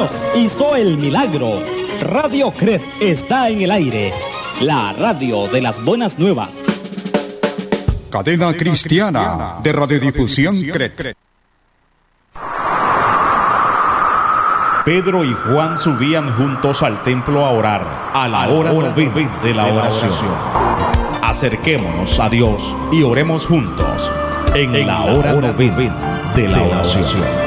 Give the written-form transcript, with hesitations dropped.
Dios hizo el milagro. Radio CRED está en el aire. La radio de las buenas nuevas. Cadena Cristiana de Radiodifusión CRED. Pedro y Juan subían juntos al templo a orar, a la hora novena de la oración. Acerquémonos a Dios y oremos juntos en la hora novena de la oración.